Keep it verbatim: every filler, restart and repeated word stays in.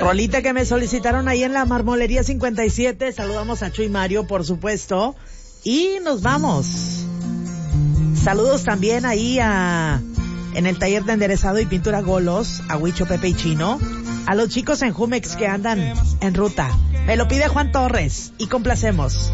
rolita que me solicitaron ahí en la Marmolería cincuenta y siete. Saludamos a Chuy Mario, por supuesto. Y nos vamos. Saludos también ahí a... en el taller de enderezado y pintura Golos, a Huicho, Pepe y Chino. A los chicos en Jumex que andan en ruta. Me lo pide Juan Torres y complacemos.